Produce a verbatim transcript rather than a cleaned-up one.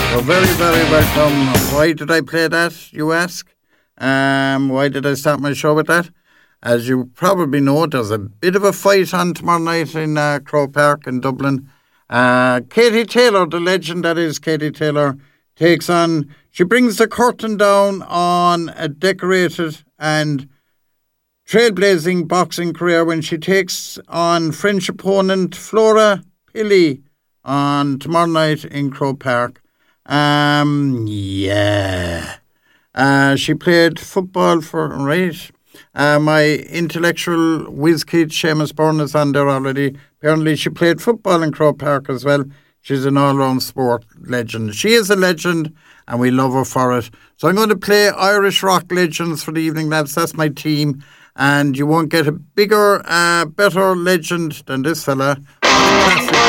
You're very, very welcome. Why did I play that, you ask? Um, why did I start my show with that? As you probably know, there's a bit of a fight on tomorrow night in uh, Croke Park in Dublin. Uh, Katie Taylor, the legend that is Katie Taylor, takes on, she brings the curtain down on a decorated and trailblazing boxing career when she takes on French opponent Flora Pili on tomorrow night in Croke Park. Um, yeah. Uh, she played football for, right. Uh, my intellectual whiz kid Seamus Byrne is on there already. Apparently she played football in Croke Park as well. She's an all-round sport legend. She is a legend and we love her for it. So I'm going to play Irish rock legends for the evening, lads. That's my team. And you won't get a bigger, uh, better legend than this fella. Classic.